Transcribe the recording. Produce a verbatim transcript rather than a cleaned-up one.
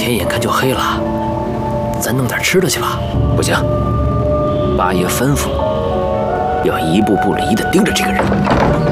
天眼看就黑了，咱弄点吃的去吧。不行，八爷吩咐要一步不离的盯着这个人。